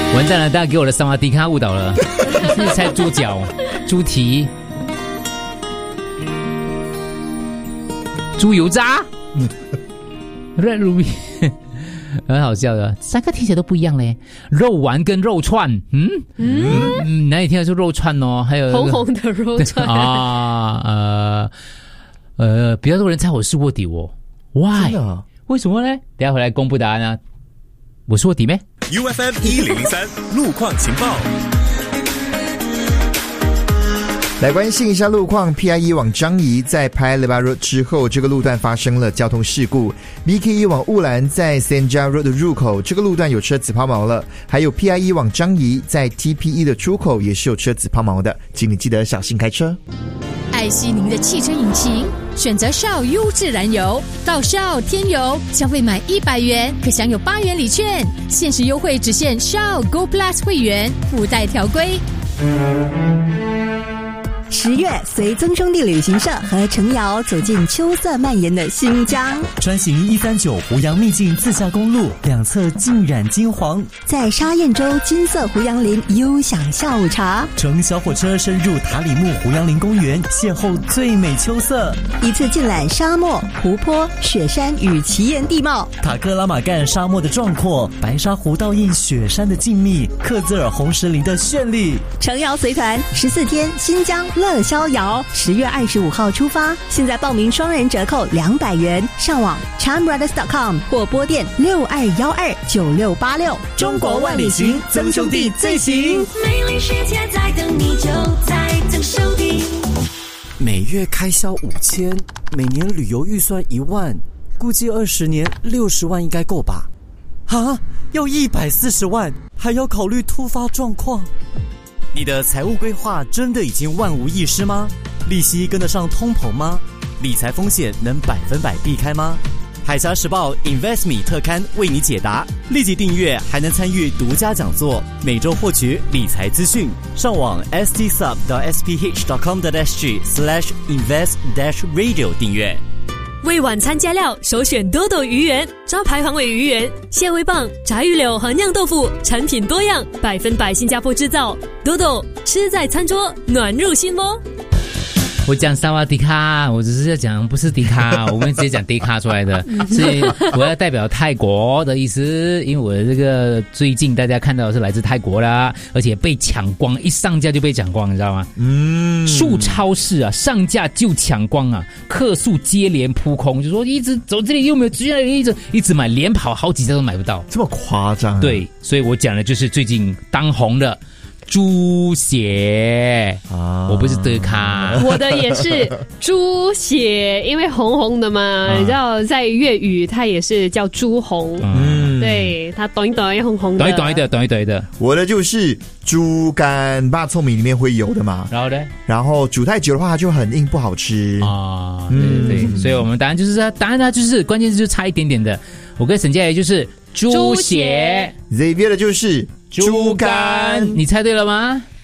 完蛋了，大家给我的萨瓦迪卡误导了，是猜猪脚、猪蹄、猪油渣、Red Ruby， 很好笑的，三个听起来都不一样嘞。肉丸跟肉串，哪里听得出肉串哦？还有、 红红的肉串啊，比较多人猜我是卧底哦 ，Why？ 为什么呢？等一下回来公布答案啊！我是卧底咩？ UFM 1003路况情报。 来关心一下路况 ，PIE 往樟宜在 Paya Lebar Road 之后，这个路段发生了交通事故。BKE 往乌兰在 Senja Road 的入口，这个路段有车子抛锚了。还有 PIE 往樟宜在 TPE 的出口也是有车子抛锚的，请你记得小心开车。 爱惜您的汽车引擎，选择Shell优质燃油。到Shell添油，消费满100元可享有8元礼券，限时优惠只限Shell Go Plus 会员，附带条规。 10月，随曾兄弟旅行社和程瑶走进秋色蔓延的新疆， 穿行139胡杨秘境自驾公路，两侧浸染金黄， 在沙堰洲金色胡杨林悠享下午茶， 乘小火车深入塔里木胡杨林公园，邂逅最美秋色， 一次尽览沙漠、湖泊、雪山与奇岩地貌， 塔克拉玛干沙漠的壮阔，白沙湖倒映雪山的静谧，克孜尔红石林的绚丽。 程瑶随团14天新疆乐逍遥，10月25号出发，现在报名双人折扣200元，上网 charmbrothers.com 或拨电62129686。 中国万里行，曾兄弟最行。 美丽世界在等你，就在曾兄弟。 每月开销5000，每年旅游预算1万，估计20年60万应该够吧？啊，要140万，还要考虑突发状况。你的财务规划真的已经万无一失吗？利息跟得上通膨吗？理财风险能100%避开吗？海峡时报 InvestMe 特刊为你解答，立即订阅还能参与独家讲座，每周获取理财资讯。上网 stsub.sph.com.sg/invest-radio 订阅。 为晚餐加料，首选多多鱼圆，招牌防伪鱼圆、蟹味棒、炸鱼柳和酿豆腐，产品多样，100%新加坡制造。多多吃在餐桌，暖入心窝。 我讲萨瓦迪卡，我只是要讲不是迪卡，我们直接讲迪卡出来的，所以我要代表泰国的意思，因为我的这个最近大家看到的是来自泰国啦，而且被抢光，一上架就被抢光，你知道吗？数超市啊，上架就抢光啊，客诉接连扑空，就说一直走这里又没有，一直买，连跑好几家都买不到， 这么夸张？ 对，所以我讲的就是最近当红的猪血啊，我不是德卡， 我的也是猪血，因为红红的嘛，你知道在粤语它也是叫猪红，对，它短一短红红的， 短一的。 我的就是猪肝，霸聪明里面会有的嘛。 然后呢？ 然后煮太久的话，它就很硬，不好吃啊。对，所以我们答案就是答案它就是关键字就差一点点的。我跟沈佳怡就是猪血 ，Xavier 的就是猪肝， 你猜对了吗？